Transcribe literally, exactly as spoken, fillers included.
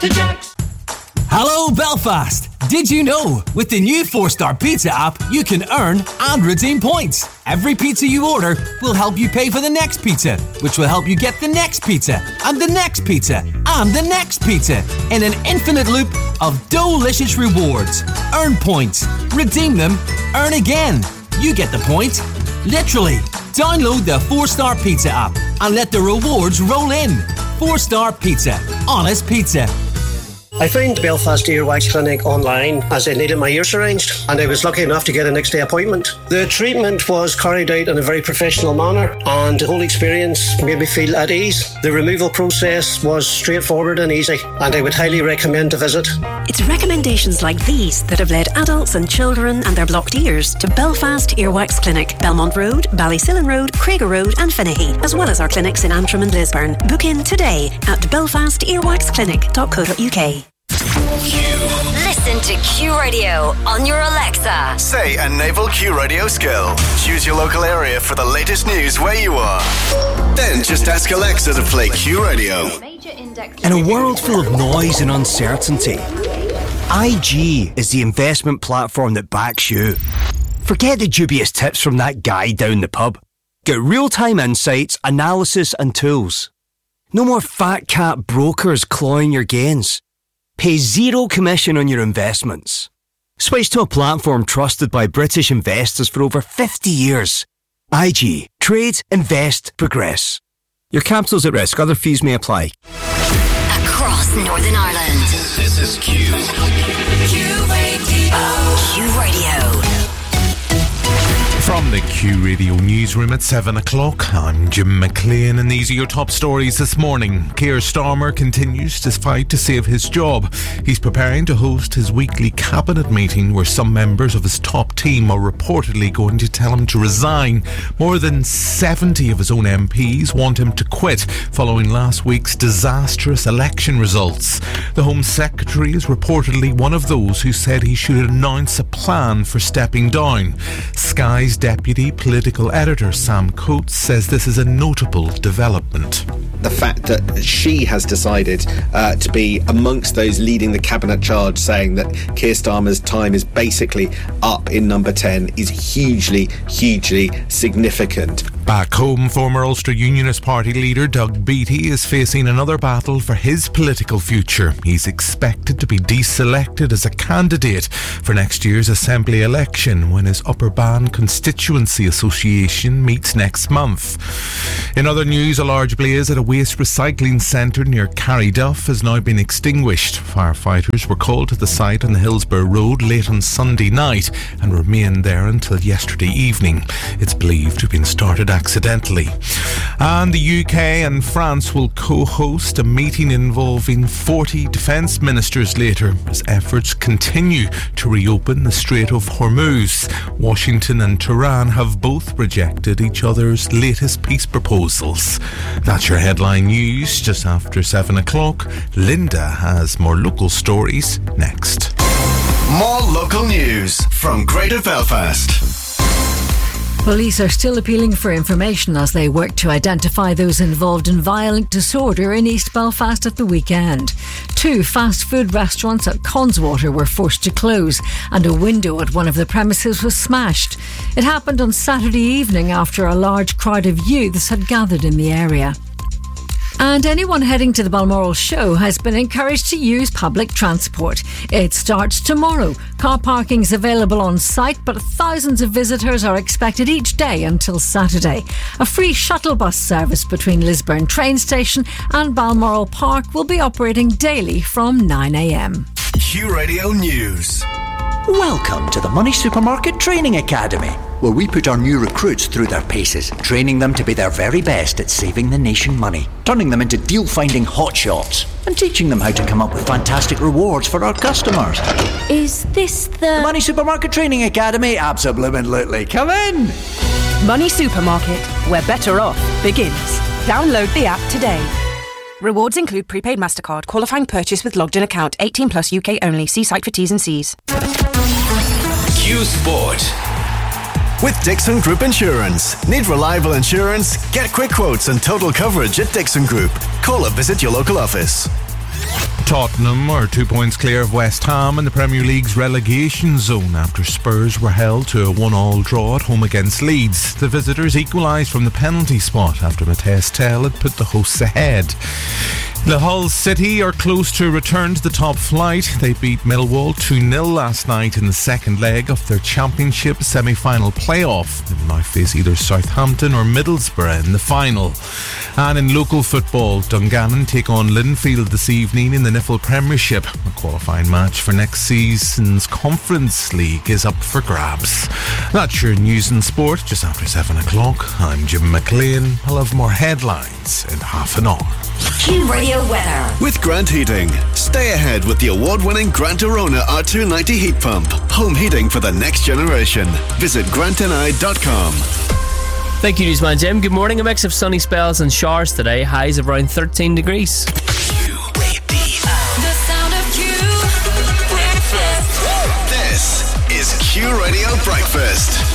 to Jack's. Hello Belfast! Did you know, with the new four star Pizza app, you can earn and redeem points. Every pizza you order will help you pay for the next pizza, which will help you get the next pizza, and the next pizza, and the next pizza, in an infinite loop of delicious rewards. Earn points, redeem them, earn again. You get the point. Literally. Download the four star Pizza app and let the rewards roll in. four star Pizza. Honest pizza. I found Belfast Earwax Clinic online as I needed my ears arranged, and I was lucky enough to get a next day appointment. The treatment was carried out in a very professional manner, and the whole experience made me feel at ease. The removal process was straightforward and easy, and I would highly recommend a visit. It's recommendations like these that have led adults and children and their blocked ears to Belfast Earwax Clinic, Belmont Road, Ballysillan Road, Craiger Road and Finnehy, as well as our clinics in Antrim and Lisburn. Book in today at belfast earwax clinic dot co dot uk. Listen to Q Radio on your Alexa. Say a naval Q Radio skill. Choose your local area for the latest news where you are. Then just ask Alexa to play Q Radio. In a world full of noise and uncertainty, I G is the investment platform that backs you. Forget the dubious tips from that guy down the pub. Get real-time insights, analysis and tools. No more fat cat brokers clawing your gains. Pay zero commission on your investments. Switch to a platform trusted by British investors for over fifty years. I G. Trade, invest, progress. Your capital's at risk. Other fees may apply. Across Northern Ireland. This is Q. Q Radio. Q Radio. From the Q Radio newsroom at seven o'clock, I'm Jim McLean and these are your top stories this morning. Keir Starmer continues to fight to save his job. He's preparing to host his weekly cabinet meeting where some members of his top team are reportedly going to tell him to resign. More than seventy of his own M Ps want him to quit following last week's disastrous election results. The Home Secretary is reportedly one of those who said he should announce a plan for stepping down. Sky's deputy political editor Sam Coates says this is a notable development. The fact that she has decided uh, to be amongst those leading the cabinet charge, saying that Keir Starmer's time is basically up in number ten, is hugely, hugely significant. Back home, former Ulster Unionist Party leader Doug Beattie is facing another battle for his political future. He's expected to be deselected as a candidate for next year's Assembly election when his Upper Bann Constituency Association meets next month. In other news, a large blaze at a waste recycling centre near Carryduff has now been extinguished. Firefighters were called to the site on the Hillsborough Road late on Sunday night and remained there until yesterday evening. It's believed to have been started accidentally. And the U K and France will co-host a meeting involving forty defence ministers later as efforts continue to reopen the Strait of Hormuz. Washington and Tehran have both rejected each other's latest peace proposals. That's your headline news just after seven o'clock. Linda has more local stories next. More local news from Greater Belfast. Police are still appealing for information as they work to identify those involved in violent disorder in East Belfast at the weekend. Two fast food restaurants at Conswater were forced to close and a window at one of the premises was smashed. It happened on Saturday evening after a large crowd of youths had gathered in the area. And anyone heading to the Balmoral show has been encouraged to use public transport. It starts tomorrow. Car parking is available on site, but thousands of visitors are expected each day until Saturday. A free shuttle bus service between Lisburn train station and Balmoral Park will be operating daily from nine a.m. Q Radio News. Welcome to the Money Supermarket Training Academy, where we put our new recruits through their paces, training them to be their very best at saving the nation money, turning them into deal-finding hotshots, and teaching them how to come up with fantastic rewards for our customers. Is this the... The Money Supermarket Training Academy? Absolutely. Come in! Money Supermarket, where better off begins. Download the app today. Rewards include prepaid MasterCard, qualifying purchase with logged in account, eighteen plus U K only. See site for T's and C's. Q Sport. With Dixon Group Insurance. Need reliable insurance? Get quick quotes and total coverage at Dixon Group. Call or visit your local office. Tottenham are two points clear of West Ham in the Premier League's relegation zone after Spurs were held to a one-all draw at home against Leeds. The visitors equalised from the penalty spot after Matthijs Tel had put the hosts ahead. The Hull City are close to return to the top flight. They beat Millwall two nil last night in the second leg of their Championship semi-final playoff. They will now face either Southampton or Middlesbrough in the final. And in local football, Dungannon take on Linfield this evening in the Niffle Premiership. A qualifying match for next season's Conference League is up for grabs. That's your news and sport just after seven o'clock. I'm Jim McLean. I'll have more headlines in half an hour. Q Radio weather. With Grant Heating. Stay ahead with the award-winning Grant Arona R two ninety heat pump. Home heating for the next generation. Visit grant n i dot com. Thank you, Newsman Jim. Good morning. A mix of sunny spells and showers today. Highs of around thirteen degrees. The sound of Q. This is Q Radio Breakfast.